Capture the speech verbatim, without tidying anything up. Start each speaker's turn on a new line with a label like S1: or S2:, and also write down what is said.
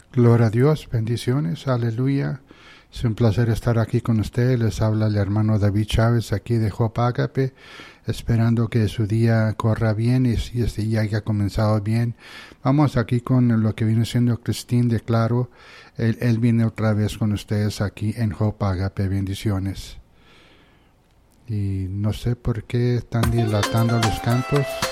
S1: Gloria a Dios, bendiciones, aleluya. Es un placer estar aquí con ustedes. Les habla el hermano David Chávez aquí de Hope Agape, esperando que su día corra bien y si este día haya comenzado bien. Vamos aquí con lo que viene siendo Christine de Claro. Él, él viene otra vez con ustedes aquí en Hope Agape, bendiciones. Y no sé por qué están dilatando los cantos.